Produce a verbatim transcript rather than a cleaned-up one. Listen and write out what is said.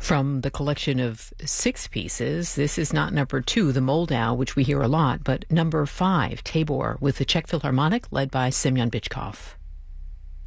From the collection of six pieces, this is not number two, the Moldau, which we hear a lot, but number five, Tabor, with the Czech Philharmonic led by Semyon Bychkov.